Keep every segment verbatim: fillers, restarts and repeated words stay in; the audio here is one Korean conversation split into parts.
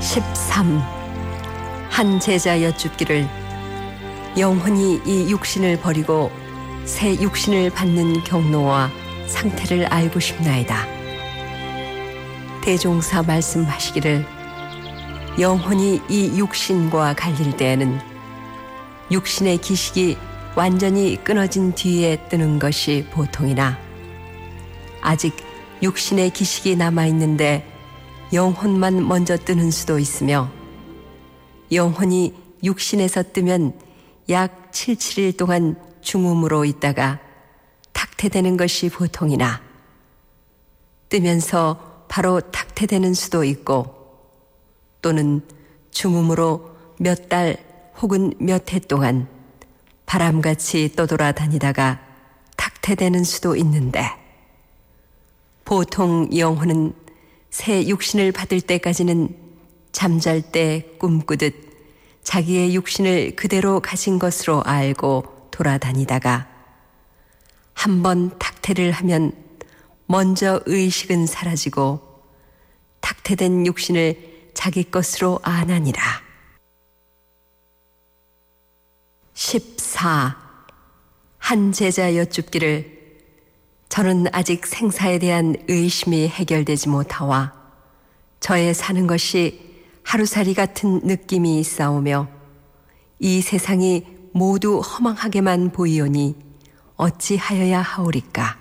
십삼. 한 제자 여쭙기를 영혼이 이 육신을 버리고 새 육신을 받는 경로와 상태를 알고 싶나이다. 대종사 말씀하시기를 영혼이 이 육신과 갈릴 때에는 육신의 기식이 완전히 끊어진 뒤에 뜨는 것이 보통이나 아직 육신의 기식이 남아있는데 영혼만 먼저 뜨는 수도 있으며 영혼이 육신에서 뜨면 약 칠, 칠일 동안 중음으로 있다가 탁퇴되는 것이 보통이나 뜨면서 바로 탁퇴되는 수도 있고 또는 중음으로 몇 달 혹은 몇 해 동안 바람같이 떠돌아다니다가 탁퇴되는 수도 있는데 보통 영혼은 새 육신을 받을 때까지는 잠잘 때 꿈꾸듯 자기의 육신을 그대로 가진 것으로 알고 돌아다니다가 한번 탁퇴를 하면 먼저 의식은 사라지고 탁퇴된 육신을 자기 것으로 아나니라. 십사. 한 제자 여쭙기를 저는 아직 생사에 대한 의심이 해결되지 못하와 저의 사는 것이 하루살이 같은 느낌이 있사오며 이 세상이 모두 허망하게만 보이오니 어찌하여야 하오리까.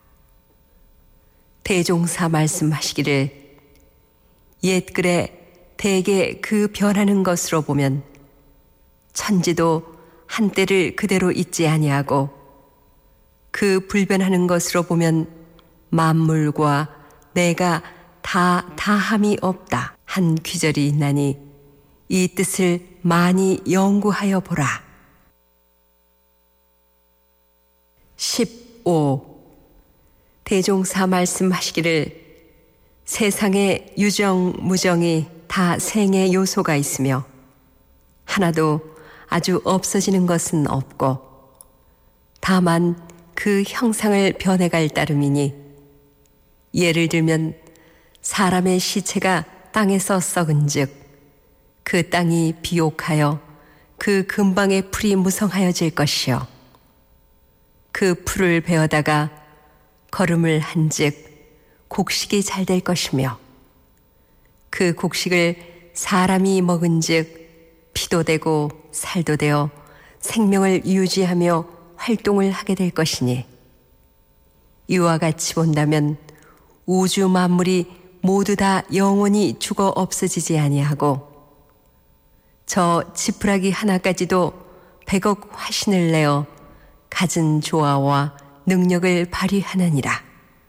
대종사 말씀하시기를 옛글에 대개 그 변하는 것으로 보면 천지도 한때를 그대로 있지 아니하고 그 불변하는 것으로 보면 만물과 내가 다 다함이 없다 한 귀절이 있나니 이 뜻을 많이 연구하여 보라. 십오. 대종사 말씀하시기를 세상에 유정, 무정이 다 생의 요소가 있으며 하나도 아주 없어지는 것은 없고 다만 그 형상을 변해갈 따름이니 예를 들면 사람의 시체가 땅에서 썩은즉 그 땅이 비옥하여 그 근방의 풀이 무성하여질 것이요 그 풀을 베어다가 거름을 한즉 곡식이 잘 될 것이며 그 곡식을 사람이 먹은즉 피도 되고 살도 되어 생명을 유지하며 활동을 하게 될 것이니 이와 같이 본다면 우주 만물이 모두 다 영원히 죽어 없어지지 아니하고 저 지푸라기 하나까지도 백억 화신을 내어 갖은 조화와 능력을 발휘하느니라.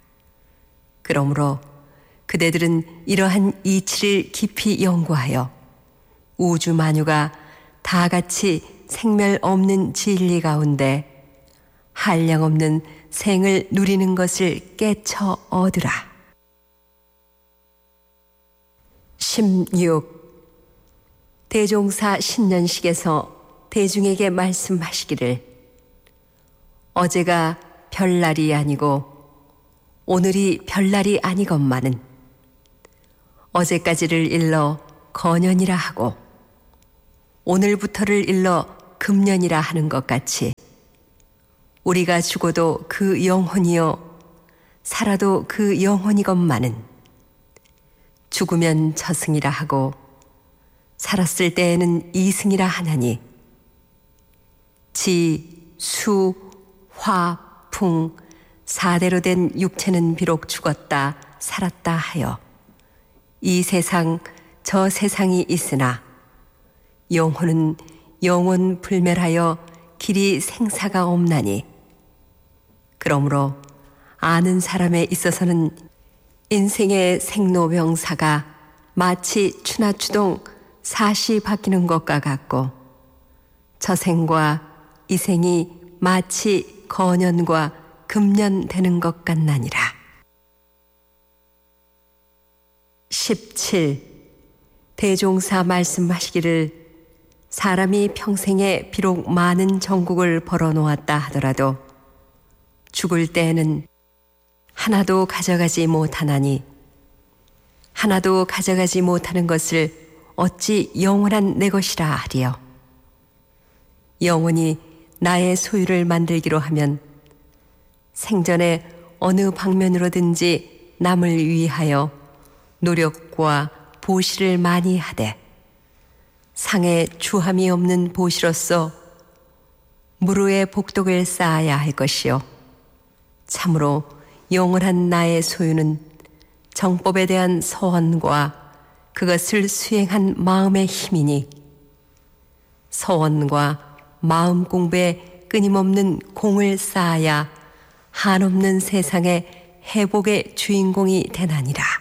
그러므로 그대들은 이러한 이치를 깊이 연구하여 우주 만유가 다 같이 생멸 없는 진리 가운데 한량없는 생을 누리는 것을 깨쳐 얻으라. 십육. 대종사 신년식에서 대중에게 말씀하시기를 어제가 별날이 아니고 오늘이 별날이 아니건만은 어제까지를 일러 거년이라 하고 오늘부터를 일러 금년이라 하는 것 같이 우리가 죽어도 그 영혼이요 살아도 그 영혼이건만은 죽으면 저승이라 하고 살았을 때에는 이승이라 하나니 지, 수, 화, 풍 사대로 된 육체는 비록 죽었다 살았다 하여 이 세상 저 세상이 있으나 영혼은 영원 불멸하여 길이 생사가 없나니 그러므로 아는 사람에 있어서는 인생의 생로병사가 마치 추나추동 사시 바뀌는 것과 같고 저생과 이생이 마치 거년과 금년 되는 것 같나니라. 십칠. 대종사 말씀하시기를 사람이 평생에 비록 많은 정국을 벌어놓았다 하더라도 죽을 때에는 하나도 가져가지 못하나니 하나도 가져가지 못하는 것을 어찌 영원한 내 것이라 하리요. 영원히 나의 소유를 만들기로 하면 생전에 어느 방면으로든지 남을 위하여 노력과 보시를 많이 하되 상에 주함이 없는 보시로서 무르의 복덕을 쌓아야 할 것이요. 참으로 영원한 나의 소유는 정법에 대한 서원과 그것을 수행한 마음의 힘이니 서원과 마음 공부에 끊임없는 공을 쌓아야 한없는 세상의 회복의 주인공이 되나니라.